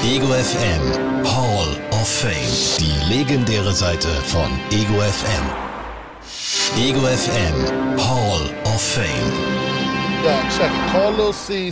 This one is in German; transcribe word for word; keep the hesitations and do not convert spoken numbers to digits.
Ego F M Hall of Fame. Die legendäre Seite von Ego F M. Ego F M Hall of Fame. Yeah, check it. Call Lil C,